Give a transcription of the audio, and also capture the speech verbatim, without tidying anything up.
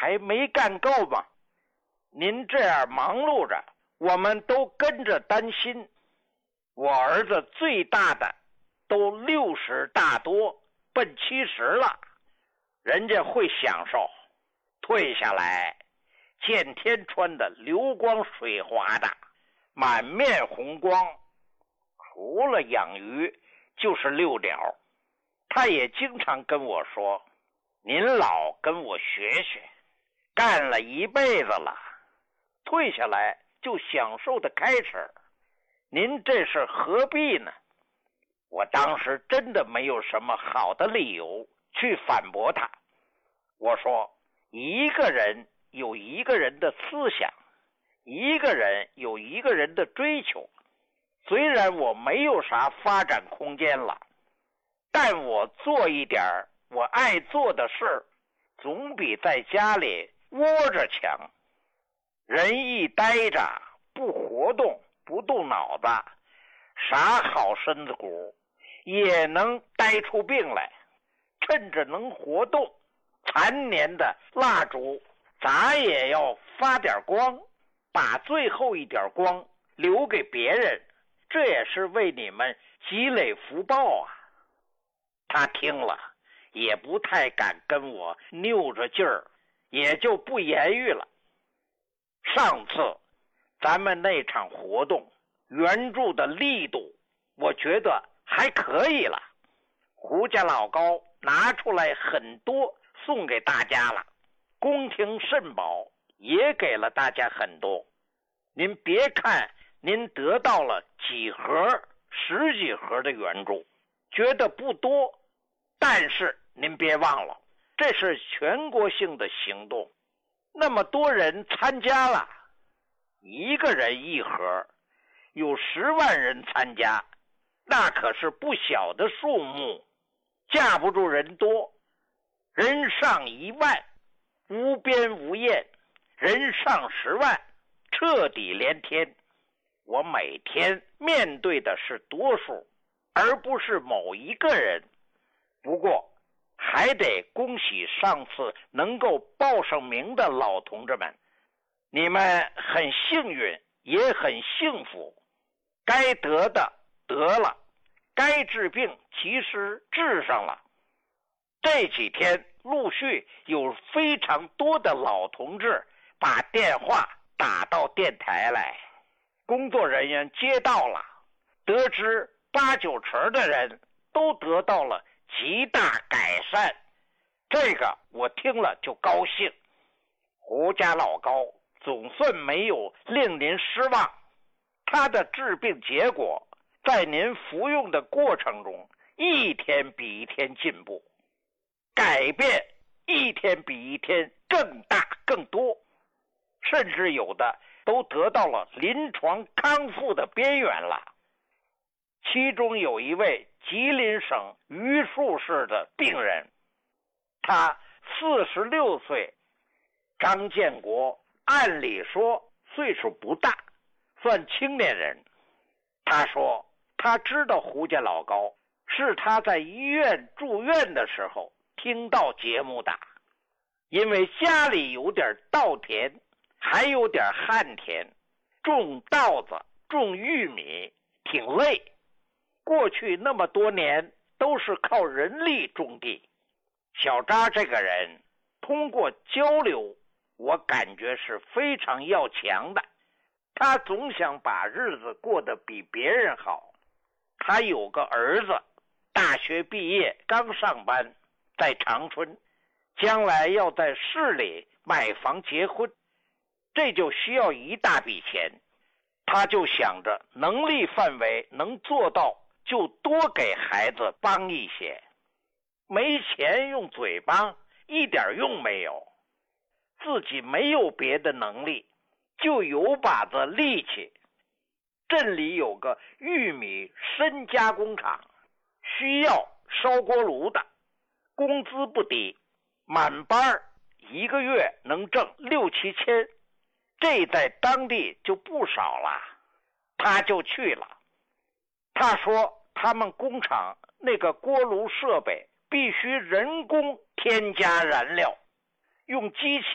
还没干够吗？您这样忙碌着，我们都跟着担心。我儿子最大的都六十大多，奔七十了，人家会享受，退下来见天穿的流光水滑的，满面红光，除了养鱼就是遛鸟。他也经常跟我说，您老跟我学学，干了一辈子了，退下来就享受的开始，您这是何必呢？我当时真的没有什么好的理由去反驳他。我说，一个人有一个人的思想，一个人有一个人的追求，虽然我没有啥发展空间了，但我做一点我爱做的事，总比在家里窝着强。人一呆着不活动不动脑子，啥好身子骨也能呆出病来。趁着能活动，残年的蜡烛咱也要发点光，把最后一点光留给别人，这也是为你们积累福报啊。他听了也不太敢跟我拗着劲儿，也就不言语了。上次咱们那场活动援助的力度我觉得还可以了，胡家老高拿出来很多送给大家了，宫廷肾宝也给了大家很多。您别看您得到了几盒十几盒的援助，觉得不多，但是您别忘了，这是全国性的行动，那么多人参加了，一个人一盒，有十万人参加，那可是不小的数目，架不住人多，人上一万，无边无厌，人上十万，彻底连天。我每天面对的是多数，而不是某一个人。不过还得恭喜上次能够报上名的老同志们，你们很幸运也很幸福，该得的得了，该治病其实治上了。这几天陆续有非常多的老同志把电话打到电台来，工作人员接到了，得知八九成的人都得到了极大改善，这个我听了就高兴。胡家老高总算没有令您失望，他的治病结果在您服用的过程中一天比一天进步，改变一天比一天更大更多，甚至有的都得到了临床康复的边缘了。其中有一位吉林省榆树市的病人，他四十六岁，张建国按理说岁数不大，算青年人。他说他知道胡家老高是他在医院住院的时候听到节目的，因为家里有点稻田，还有点旱田，种稻子种玉米挺累，过去那么多年都是靠人力种地。小扎这个人通过交流，我感觉是非常要强的，他总想把日子过得比别人好。他有个儿子大学毕业刚上班，在长春，将来要在市里买房结婚，这就需要一大笔钱。他就想着能力范围能做到就多给孩子帮一些，没钱用嘴帮一点用没有，自己没有别的能力，就有把子力气。镇里有个玉米深加工厂，需要烧锅炉的，工资不低，满班一个月能挣六七千，这在当地就不少了。他就去了。他说他们工厂那个锅炉设备必须人工添加燃料，用机器